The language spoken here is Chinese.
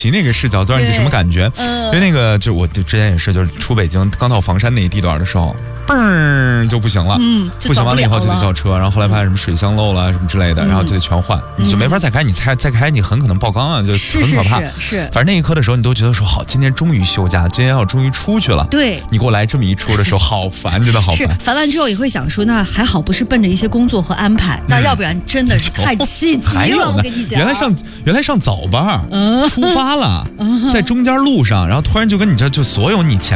那个视角最让你什么感觉？因为那个就我之前也是，就是出北京刚到房山那一地段的时候，嘣就不行了，不行完了以后就得叫车，然后后来发现什么水箱漏了什么之类的，然后就得全换，你就没法再开，你再开你很可能爆缸啊，就很可怕。 是， 反正那一刻的时候，你都觉得说好，今天终于休假，今天我终于出去了。 对， 你给我来这么一出的时候，好烦，真的好烦。 是烦完之后也会想说，那还好不是奔着一些工作和安排，那要不然真的是太气急了。我跟你讲， 原来上早班，出发了，在中间路上，然后突然就跟你这就所有你前